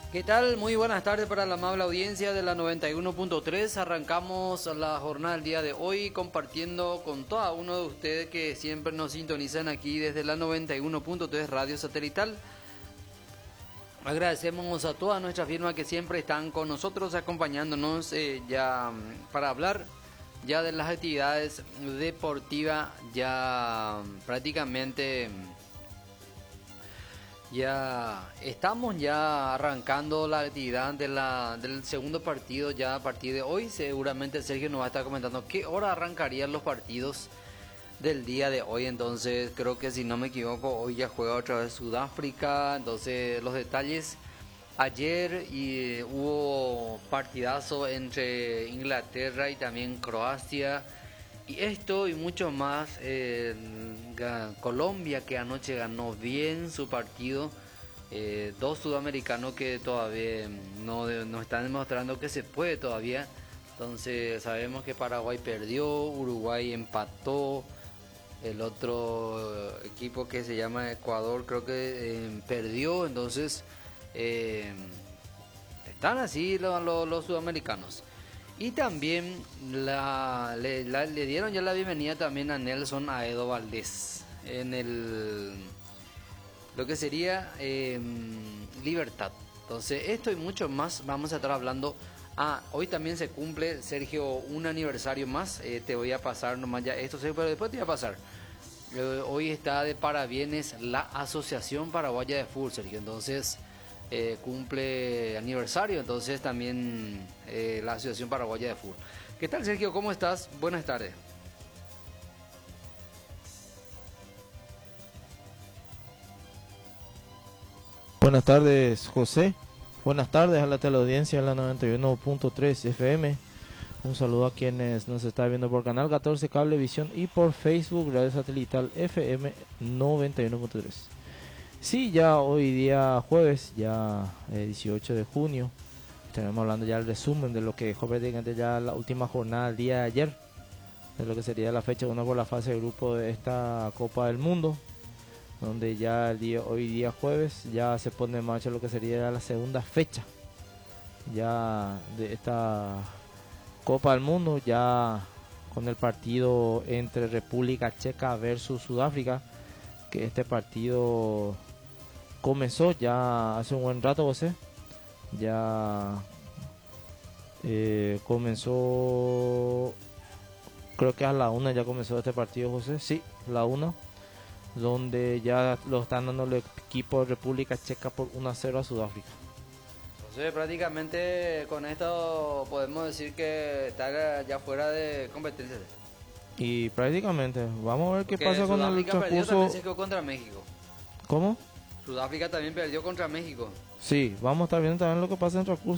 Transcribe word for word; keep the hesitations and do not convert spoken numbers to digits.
¿Qué tal? Muy buenas tardes para la amable audiencia de la noventa y uno punto tres. Arrancamos la jornada del día de hoy compartiendo con todo uno de ustedes que siempre nos sintonizan aquí desde la noventa y uno punto tres Radio Satelital. Agradecemos a toda nuestra firma que siempre están con nosotros acompañándonos eh, ya para hablar ya de las actividades deportivas ya prácticamente. Ya estamos ya arrancando la actividad de la, del segundo partido ya a partir de hoy. Seguramente Sergio nos va a estar comentando qué hora arrancarían los partidos del día de hoy. Entonces creo que si no me equivoco hoy ya juega otra vez Sudáfrica. Entonces los detalles, ayer y, uh, hubo partidazo entre Inglaterra y también Croacia. Y esto y mucho más, eh, Colombia que anoche ganó bien su partido, eh, dos sudamericanos que todavía no, no están demostrando que se puede todavía. Entonces sabemos que Paraguay perdió, Uruguay empató, el otro equipo que se llama Ecuador creo que eh, perdió, entonces eh, están así los, los, los sudamericanos. Y también la, le, la, le dieron ya la bienvenida también a Nelson Aedo Valdés en el lo que sería eh, Libertad. Entonces esto y mucho más vamos a estar hablando. Ah, hoy también se cumple, Sergio, un aniversario más. Eh, te voy a pasar nomás ya esto, pero después te voy a pasar. Eh, hoy está de parabienes la Asociación Paraguaya de Fútbol, Sergio. Entonces Eh, cumple aniversario, entonces también eh, la Asociación Paraguaya de Fútbol. ¿Qué tal, Sergio? ¿Cómo estás? Buenas tardes. Buenas tardes, José. Buenas tardes a la teleaudiencia de la noventa y uno punto tres F M. Un saludo a quienes nos están viendo por Canal catorce Cablevisión y por Facebook Radio Satelital F M noventa y uno punto tres. Sí, ya hoy día jueves, ya eh, dieciocho de junio, estaremos hablando ya del resumen de lo que dejó prácticamente ya la última jornada del día de ayer, de lo que sería la fecha uno por la fase de grupo de esta Copa del Mundo, donde ya el día, hoy día jueves ya se pone en marcha lo que sería la segunda fecha ya de esta Copa del Mundo, ya con el partido entre República Checa versus Sudáfrica, que este partido comenzó ya hace un buen rato, José. Ya eh, comenzó, creo que a la una ya comenzó este partido, José. Sí, la una, donde ya lo están dando el equipo de República Checa por uno a cero a Sudáfrica. Entonces prácticamente con esto podemos decir que está ya fuera de competencia. Y prácticamente, vamos a ver qué Porque pasa con el Sudáfrica perdió, transcurso. también se quedó contra México. ¿Cómo? Sudáfrica también perdió contra México. Sí, vamos a estar viendo también lo que pasa en el transcurso